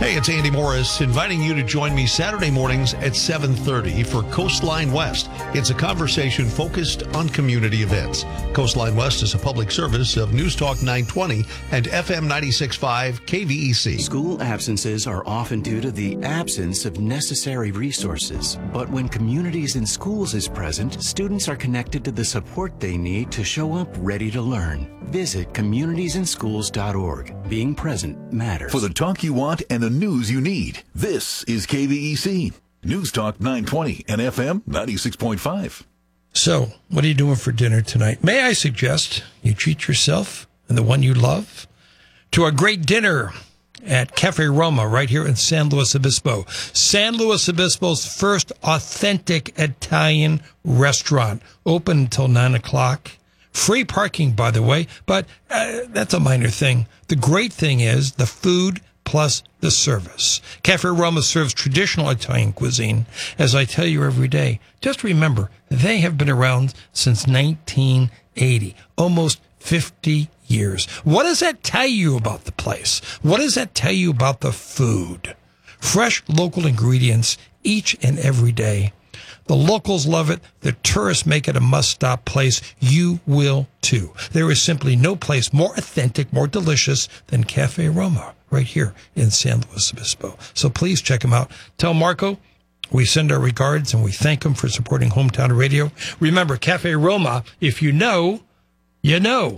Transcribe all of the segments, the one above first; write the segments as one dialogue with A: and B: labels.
A: Hey, it's Andy Morris inviting you to join me Saturday mornings at 7:30 for Coastline West. It's a conversation focused on community events. Coastline West is a public service of News Talk 920 and FM 96.5 KVEC.
B: School absences are often due to the absence of necessary resources. But when Communities in Schools is present, students are connected to the support they need to show up ready to learn. Visit communitiesinschools.org. Being present matters.
C: For the talk you want and the news you need, this is KVEC. News Talk 920 and FM 96.5.
D: So, what are you doing for dinner tonight? May I suggest you treat yourself and the one you love to a great dinner at Cafe Roma right here in San Luis Obispo. San Luis Obispo's first authentic Italian restaurant. Open until 9 o'clock. Free parking, by the way, but that's a minor thing. The great thing is the food plus the service. Cafe Roma serves traditional Italian cuisine. As I tell you every day, just remember, they have been around since 1980, almost 50 years. What does that tell you about the place? What does that tell you about the food? Fresh local ingredients each and every day. The locals love it. The tourists make it a must-stop place. You will, too. There is simply no place more authentic, more delicious than Cafe Roma right here in San Luis Obispo. So please check them out. Tell Marco we send our regards and we thank him for supporting Hometown Radio. Remember, Cafe Roma, if you know, you know.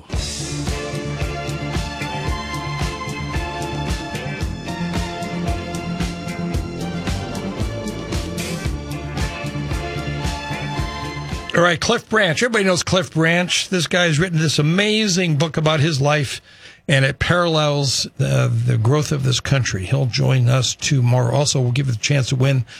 D: All right, Cliff Branch. Everybody knows Cliff Branch. This guy's written this amazing book about his life, and it parallels the growth of this country. He'll join us tomorrow. Also, we'll give you the chance to win